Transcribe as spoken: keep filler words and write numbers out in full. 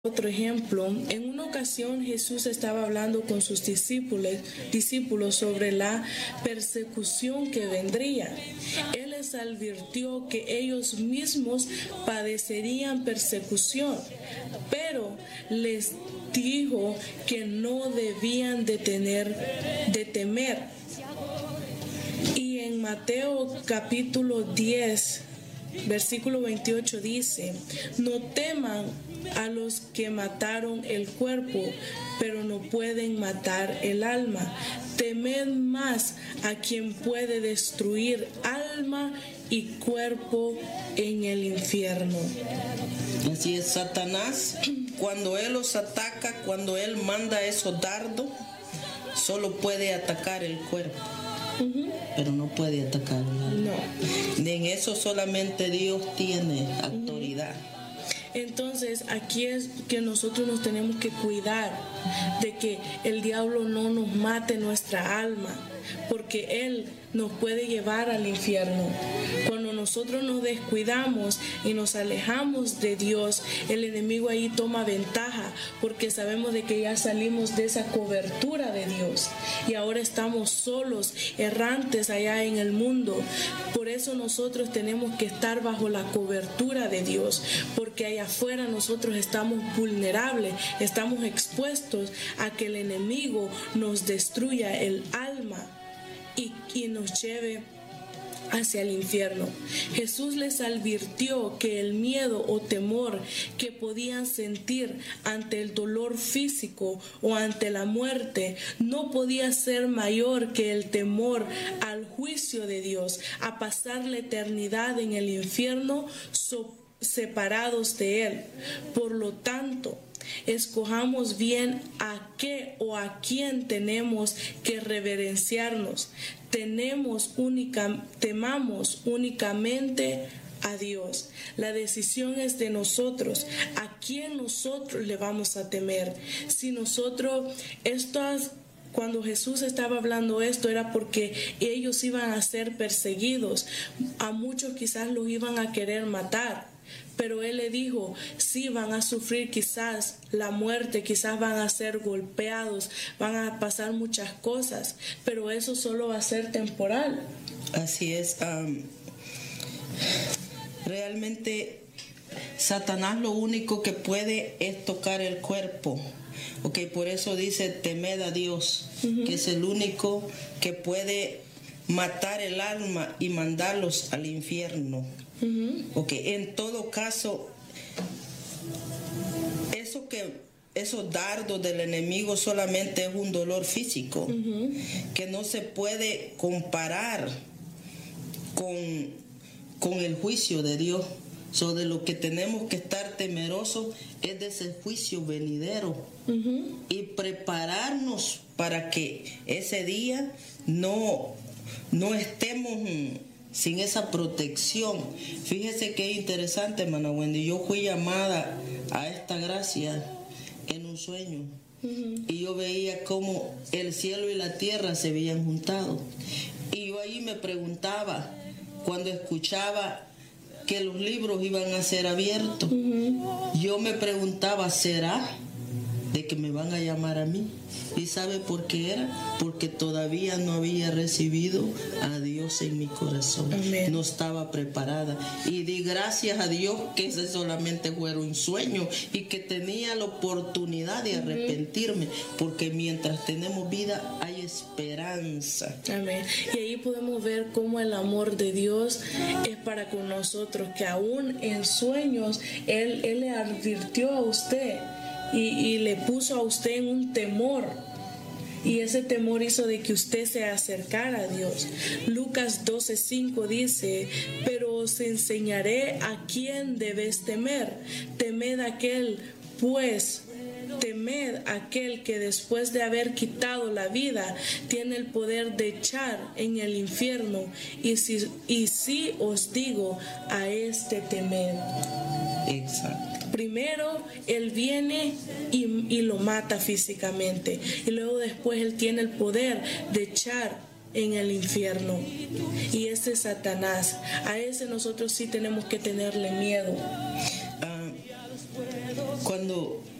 Otro ejemplo, en una ocasión Jesús estaba hablando con sus discípulos, discípulos sobre la persecución que vendría. Él les advirtió que ellos mismos padecerían persecución, pero les dijo que no debían de tener, de temer. Y en Mateo capítulo diez, versículo veintiocho dice: no teman a los que mataron el cuerpo, pero no pueden matar el alma. Temed más a quien puede destruir alma y cuerpo en el infierno. Así es, Satanás, cuando él los ataca, cuando él manda esos dardos, solo puede atacar el cuerpo. Uh-huh. Pero no puede atacar el alma. No. En eso solamente Dios tiene autoridad. Uh-huh. Entonces aquí es que nosotros nos tenemos que cuidar de que el diablo no nos mate nuestra alma, porque él nos puede llevar al infierno. Cuando nosotros nos descuidamos y nos alejamos de Dios, el enemigo ahí toma ventaja, porque sabemos de que ya salimos de esa cobertura de Dios y ahora estamos solos, errantes allá en el mundo. Por eso nosotros tenemos que estar bajo la cobertura de Dios, porque allá afuera nosotros estamos vulnerables, estamos expuestos a que el enemigo nos destruya el alma y, y nos lleve hacia el infierno. Jesús les advirtió que el miedo o temor que podían sentir ante el dolor físico o ante la muerte no podía ser mayor que el temor al juicio de Dios, a pasar la eternidad en el infierno so, separados de Él. Por lo tanto, escojamos bien a qué o a quién tenemos que reverenciarnos. Tenemos única, temamos únicamente a Dios. La decisión es de nosotros. ¿A quién nosotros le vamos a temer? Si nosotros, estas Cuando Jesús estaba hablando esto era porque ellos iban a ser perseguidos. A muchos quizás los iban a querer matar. Pero Él le dijo, sí, van a sufrir quizás la muerte, quizás van a ser golpeados, van a pasar muchas cosas, pero eso solo va a ser temporal. Así es. Um, realmente Satanás lo único que puede es tocar el cuerpo. Okay, por eso dice, temed a Dios, uh-huh. que es el único que puede matar el alma y mandarlos al infierno. Uh-huh. Okay, en todo caso, eso que esos dardos del enemigo solamente es un dolor físico, uh-huh. que no se puede comparar con, con el juicio de Dios. So, de lo que tenemos que estar temerosos es de ese juicio venidero, uh-huh. y prepararnos para que ese día no, no estemos sin esa protección. Fíjese qué interesante, hermana Wendy. Yo fui llamada a esta gracia en un sueño, uh-huh. y yo veía cómo el cielo y la tierra se habían juntado. Y yo ahí me preguntaba, cuando escuchaba que los libros iban a ser abiertos, uh-huh. yo me preguntaba, ¿será de que me van a llamar a mí? ¿Y sabe por qué era? Porque todavía no había recibido a Dios en mi corazón. Amén. No estaba preparada. Y di gracias a Dios que ese solamente fue un sueño y que tenía la oportunidad de arrepentirme, porque mientras tenemos vida hay esperanza. Amén. Y ahí podemos ver cómo el amor de Dios es para con nosotros, que aún en sueños Él, Él le advirtió a usted. Y, y le puso a usted en un temor, y ese temor hizo de que usted se acercara a Dios. Lucas doce cinco dice, pero os enseñaré a quién debes temer. Temed a aquel, pues temed a aquel que después de haber quitado la vida tiene el poder de echar en el infierno. Y si, y si os digo, a este temed. Exacto. Primero Él viene y, y lo mata físicamente, y luego después Él tiene el poder de echar en el infierno, y ese es Satanás. A ese nosotros sí tenemos que tenerle miedo. Uh, cuando eso